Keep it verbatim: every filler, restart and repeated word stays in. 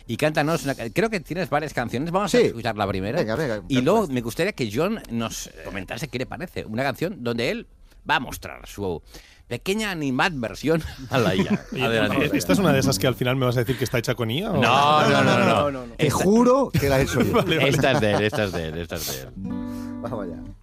y cántanos una, creo que tienes varias canciones, vamos Sí. a escuchar la primera. Venga, venga, y luego pues. me gustaría que John nos comentase qué le parece. Una canción donde él va a mostrar su pequeña animadversión a la I A. Oye, Adelante. ¿esta es una de esas que al final me vas a decir que está hecha con I A? o- No, no, no, no. Te Esta- juro que la he hecho yo. Vale, vale. Esta es de él, esta es de él, esta es de él. Vamos allá.